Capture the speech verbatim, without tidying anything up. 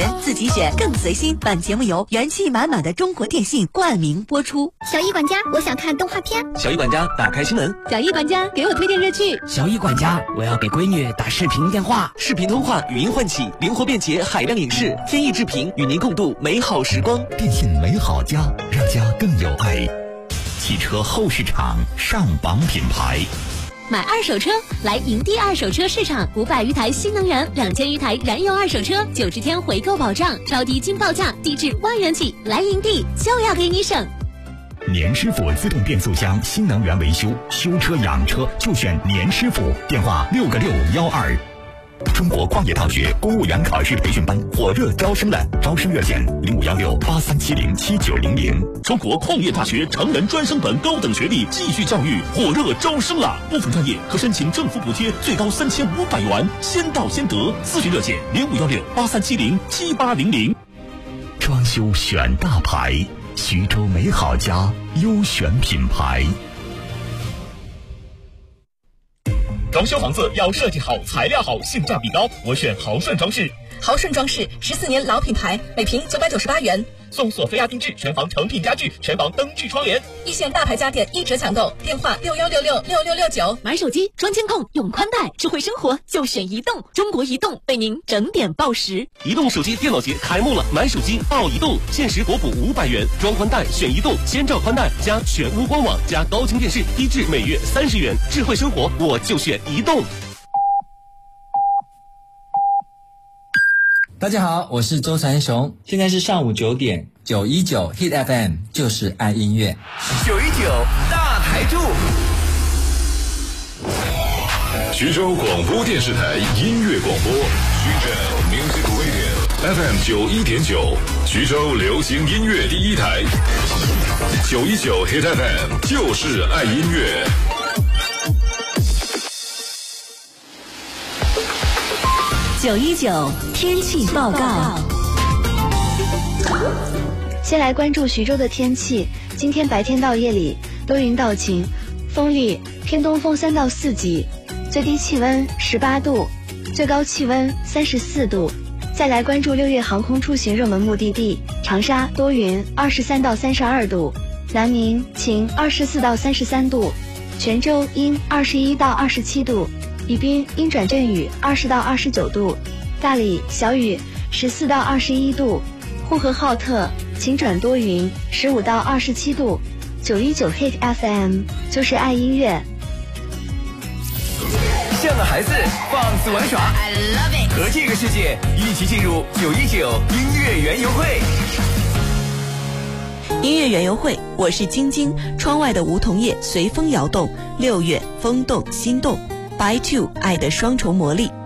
人，自己选更随心。本节目由元气满满的中国电信冠名播出。 小易管家，我想看动画片。 小易管家，打开新闻。 小易管家，给我推荐热剧。 小易管家，我要给闺女打视频电话。 视频通话，语音唤起，灵活便捷，海量影视，天意制屏，与您共度美好时光。 电信美好家，让家更有爱。汽车后市场上榜品牌。 买二手车来营地二手车市场，五百余台新能源，两千余台燃油二手车，九十天回购保障，超低金报价，低至万元起。来营地就要给你省。 年师傅自动变速箱新能源维修，修车养车就选年师傅。电话六个六幺二。中国矿业大学公务员考试培训班火热招生了，招生热线零五幺六八三七零七九零零。 中国矿业大学成人专升本高等学历继续教育火热招生了，部分专业可申请政府补贴，最高三千五百元，先到先得。咨询热线零五幺六八三七零七八零零。 装修选大牌，徐州美好家优选品牌。 装修房子要设计好，材料好，性价比高，我选豪顺装饰。 豪顺装饰十四年老品牌，每平九百九十八元， 送索菲亚定制全房成品家具，全房灯具窗帘， 一线大牌家电一折抢购，电话六幺六六六六六九。 买手机装监控用宽带，智慧生活就选移动，中国移动为您整点报时。 移动手机电脑节开幕了，买手机报移动，限时国补五百元，装宽带选移动，千兆宽带加全屋官网加高清电视，低至每月三十元。智慧生活我就选移动。 大家好，我是周传雄，现在是上午九点，九一九 Hit F M 就是爱音乐。 九一九大台柱， 徐州广播电视台音乐广播，徐州 Music Radio F M 九一点九，徐州流行音乐第一台，九一九 Hit F M 就是爱音乐。 九一九天气报告。 先来关注徐州的天气，今天白天到夜里多云到晴，风力偏东风三到四级，最低气温十八度，最高气温三十四度。再来关注六月航空出行热门目的地，长沙多云，二十三到三十二度；南宁晴，二十四到三十三度；泉州阴，二十一到二十七度；宜宾阴转阵雨，二十到二十九度；大理小雨，十四到二十一度；呼和浩特晴转多云，十五到二十七度。九一九 Hit F M 就是爱音乐。 像个孩子放肆玩耍 I love it， 和这个世界一起进入九一九音乐园游会。 音乐园游会，我是晶晶。窗外的梧桐叶随风摇动，六月风动心动。By Two 爱的双重魔力。